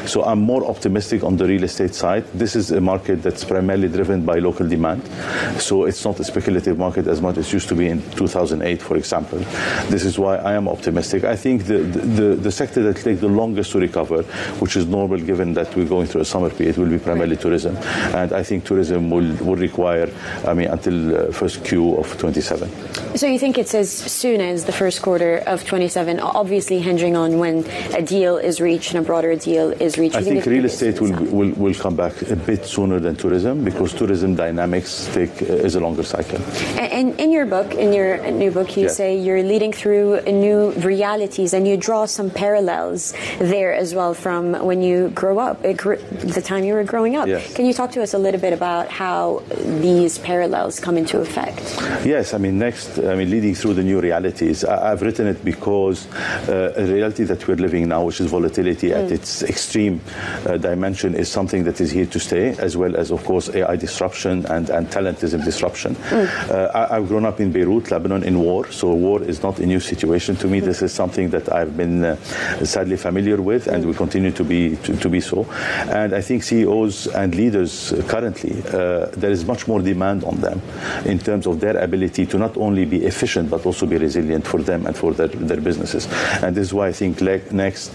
So I'm more optimistic on the real estate side. This is a market that's primarily driven by local demand. So it's not a speculative market as much as it used to be in 2008, for example. This is why I am optimistic. I think the sector that takes the longest to recover, which is normal given that we're going through a summer period, will be primarily tourism. And I think tourism will require, until first Q of 27. So you think it's as soon as the first quarter of 27, obviously hinging on when a deal is reached and a broader deal is reached? I think real estate will come back a bit sooner than tourism, because tourism dynamics is a longer cycle. And in your book, in your new book, you say you're leading through new realities, and you draw some parallels there as well from when you grow up, the time you were growing up. Yes. Can you talk to us a little bit about how these parallels come into effect? Yes, leading through the new realities. I've written it because a reality that we're living now, which is volatility at its extreme dimension, is something that is here to stay, as well as, of course, AI disruption and talentism disruption. I've grown up in Beirut, Lebanon, in war, so war is not a new situation to me. This is something that I've been sadly familiar with, and will continue to be so. And I think CEOs and leaders currently, there is much more demand on them in terms of their ability to not only be efficient, but also be resilient for them and for their businesses. And this is why I think next,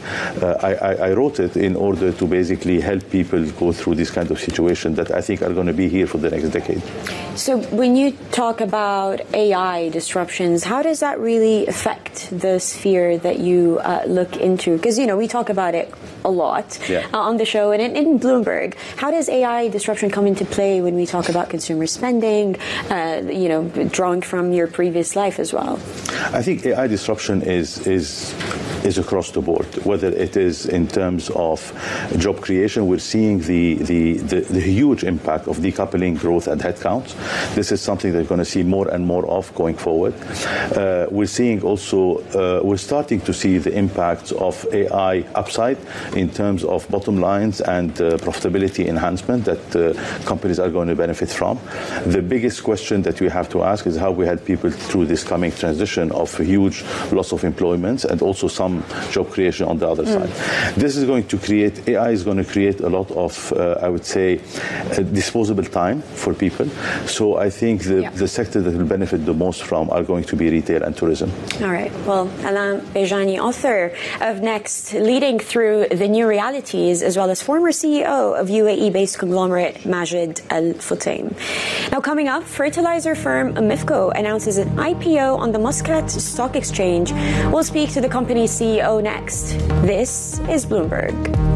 I wrote it in order to basically help people go through this kind of situation that I think are going to be here for the next decade. So when you talk about AI disruptions, how does that really affect the sphere that you look into? Because, we talk about it a lot on the show and in Bloomberg. How does AI disruption come into play when we talk about consumer spending, drawing from your previous life as well? I think AI disruption is across the board, whether it is in terms of job creation. We're seeing the huge impact of decoupling growth and headcounts. This is something that we're going to see more and more of going forward. We're seeing also, we're starting to see the impacts of AI upside in terms of bottom lines and profitability enhancement that companies are going to benefit from. The biggest question that we have to ask is how we help people through this coming transition of huge loss of employment and also some job creation on the other side. This is going to create, AI is going to create a lot of, I would say, disposable time for people. So I think the sector that will benefit the most from are going to be retail and tourism. All right. Well, Alain Bejani, author of Next, leading through the new realities, as well as former CEO of UAE-based conglomerate Majid Al Futtaim. Now, coming up, fertilizer firm Amifco announces an IPO on the Muscat Stock Exchange. We'll speak to the company's CEO next. This is Bloomberg.